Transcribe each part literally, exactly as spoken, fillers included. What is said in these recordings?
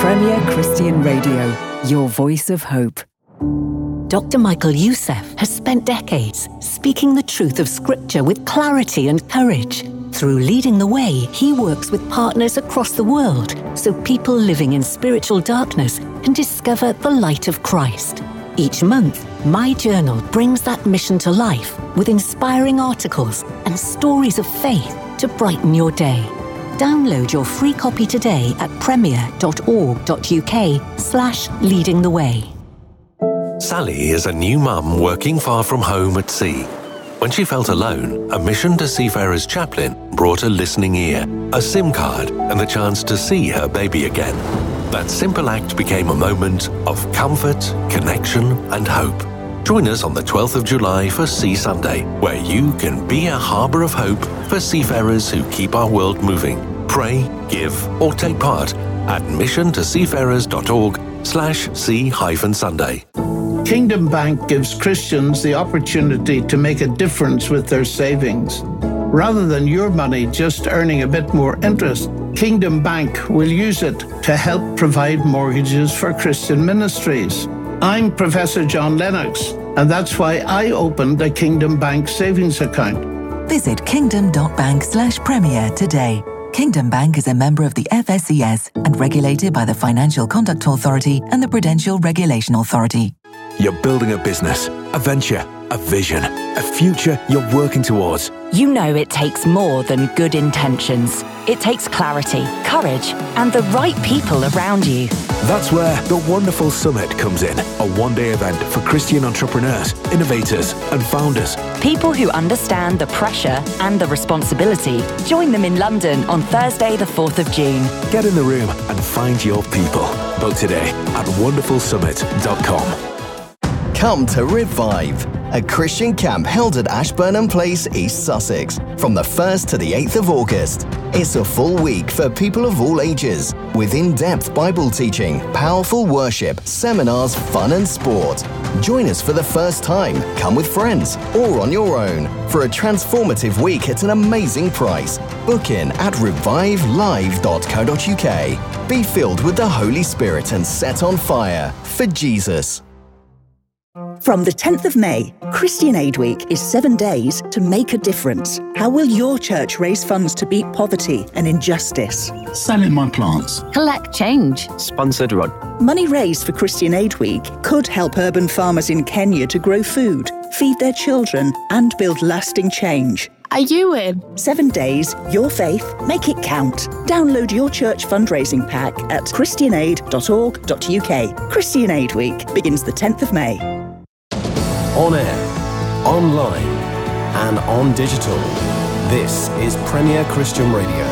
Premier Christian Radio, your voice of hope. Doctor Michael Youssef has spent decades speaking the truth of Scripture with clarity and courage. Through Leading the Way, he works with partners across the world so people living in spiritual darkness can discover the light of Christ. Each month, My Journal brings that mission to life with inspiring articles and stories of faith to brighten your day. Download your free copy today at premier.org.uk slash leading the way. Sally is a new mum working far from home at sea. When she felt alone, a Mission to Seafarers chaplain brought a listening ear, a SIM card, and the chance to see her baby again. That simple act became a moment of comfort, connection, and hope. Join us on the twelfth of July for Sea Sunday, where you can be a harbour of hope for seafarers who keep our world moving. Pray, give, or take part at missiontoseafarers.org slash sea hyphen Sunday. Kingdom Bank gives Christians the opportunity to make a difference with their savings. Rather than your money just earning a bit more interest, Kingdom Bank will use it to help provide mortgages for Christian ministries. I'm Professor John Lennox, and that's why I opened a Kingdom Bank savings account. Visit kingdom.bank slash premier today. Kingdom Bank is a member of the F S C S and regulated by the Financial Conduct Authority and the Prudential Regulation Authority. You're building a business, a venture, a vision, a future you're working towards. You know it takes more than good intentions. It takes clarity, courage, and the right people around you. That's where the Wonderful Summit comes in, a one-day event for Christian entrepreneurs, innovators, and founders. People who understand the pressure and the responsibility. Join them in London on Thursday, the fourth of June. Get in the room and find your people. Book today at wonderful summit dot com. Come to Revive, a Christian camp held at Ashburnham Place, East Sussex, from the first to the eighth of August. It's a full week for people of all ages, with in-depth Bible teaching, powerful worship, seminars, fun and sport. Join us for the first time, come with friends, or on your own, for a transformative week at an amazing price. Book in at revive live dot co dot uk. Be filled with the Holy Spirit and set on fire for Jesus. From the tenth of May, Christian Aid Week is seven days to make a difference. How will your church raise funds to beat poverty and injustice? Selling my plants. Collect change. Sponsored run. Money raised for Christian Aid Week could help urban farmers in Kenya to grow food, feed their children, and build lasting change. Are you in? Seven days, your faith, make it count. Download your church fundraising pack at christian aid dot org dot uk. Christian Aid Week begins the tenth of May. On air, online, and on digital. This is Premier Christian Radio.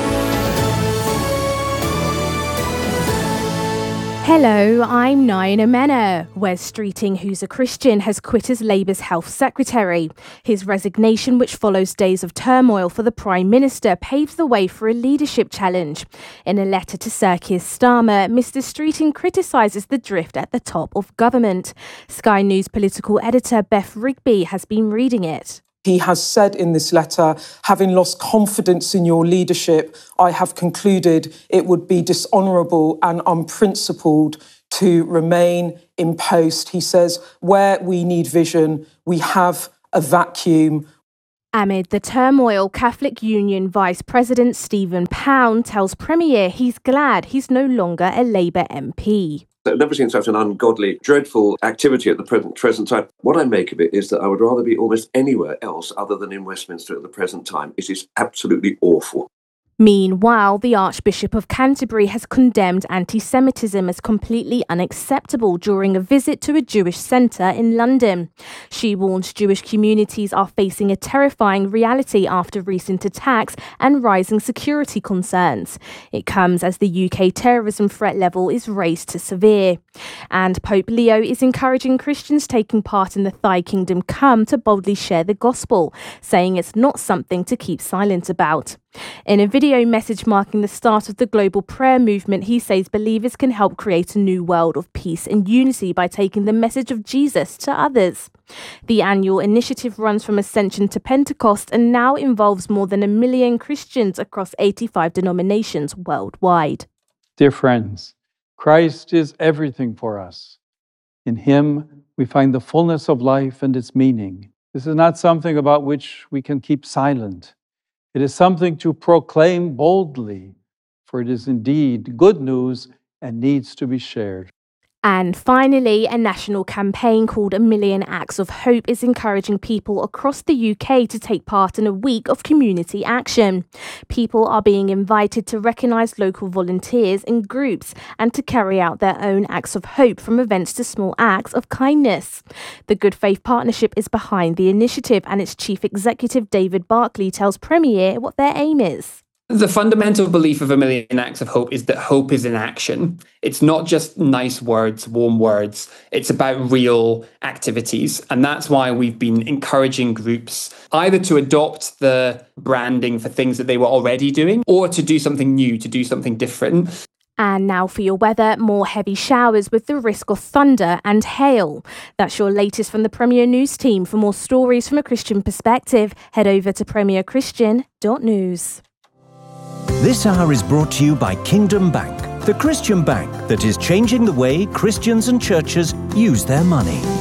Hello, I'm Naina Mena. Wes Streeting, who's a Christian, has quit as Labour's Health Secretary. His resignation, which follows days of turmoil for the Prime Minister, paves the way for a leadership challenge. In a letter to Sir Keir Starmer, Mr Streeting criticises the drift at the top of government. Sky News political editor Beth Rigby has been reading it. He has said in this letter, having lost confidence in your leadership, I have concluded it would be dishonourable and unprincipled to remain in post. He says, where we need vision, we have a vacuum. Amid the turmoil, Catholic Union Vice President Stephen Pound tells Premier he's glad he's no longer a Labour M P. I've never seen such an ungodly, dreadful activity at the present, present time. What I make of it is that I would rather be almost anywhere else other than in Westminster at the present time. It is absolutely awful. Meanwhile, the Archbishop of Canterbury has condemned anti-Semitism as completely unacceptable during a visit to a Jewish centre in London. She warns Jewish communities are facing a terrifying reality after recent attacks and rising security concerns. It comes as the U K terrorism threat level is raised to severe. And Pope Leo is encouraging Christians taking part in the Thy Kingdom Come to boldly share the gospel, saying it's not something to keep silent about. In a video message marking the start of the global prayer movement, he says believers can help create a new world of peace and unity by taking the message of Jesus to others. The annual initiative runs from Ascension to Pentecost and now involves more than a million Christians across eighty-five denominations worldwide. Dear friends, Christ is everything for us. In him, we find the fullness of life and its meaning. This is not something about which we can keep silent. It is something to proclaim boldly, for it is indeed good news and needs to be shared. And finally, a national campaign called A Million Acts of Hope is encouraging people across the U K to take part in a week of community action. People are being invited to recognise local volunteers in groups and to carry out their own acts of hope, from events to small acts of kindness. The Good Faith Partnership is behind the initiative, and its chief executive David Barclay tells Premier what their aim is. The fundamental belief of A Million Acts of Hope is that hope is in action. It's not just nice words, warm words. It's about real activities. And that's why we've been encouraging groups either to adopt the branding for things that they were already doing, or to do something new, to do something different. And now for your weather, more heavy showers with the risk of thunder and hail. That's your latest from the Premier News team. For more stories from a Christian perspective, head over to premier christian dot news. This hour is brought to you by Kingdom Bank, the Christian bank that is changing the way Christians and churches use their money.